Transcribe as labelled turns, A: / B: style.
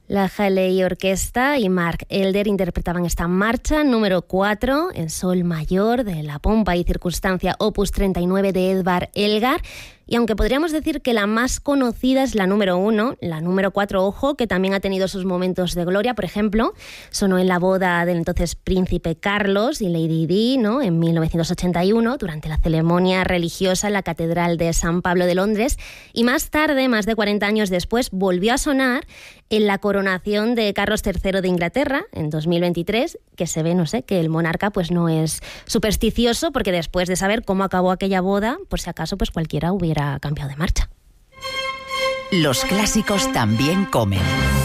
A: La Halley Orquesta y Mark Elder interpretaban esta marcha número 4 en sol mayor de La pompa y circunstancia opus 39 de Edvard Elgar. Y aunque podríamos decir que la más conocida es la número 1, la número 4, ojo, que también ha tenido sus momentos de gloria. Por ejemplo, sonó en la boda del entonces príncipe Carlos y Lady Di, ¿no?, en 1981, durante la ceremonia religiosa en la Catedral de San Pablo de Londres. Y más tarde, más de 40 años después, volvió a sonar en la coronación de Carlos III de Inglaterra, en 2023, que se ve, no sé, que el monarca pues no es supersticioso, porque después de saber cómo acabó aquella boda, por si acaso, pues cualquiera hubiera cambiado de marcha.
B: Los clásicos también comen.